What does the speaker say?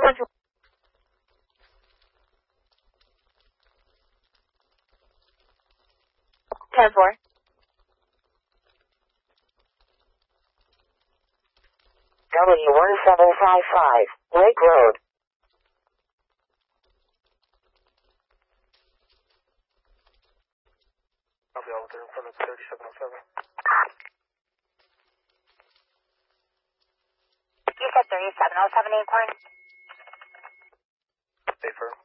10-4. W1755, Lake Road. I'll be all there in front of 3707. You said 3707 Acorn? Stay firm.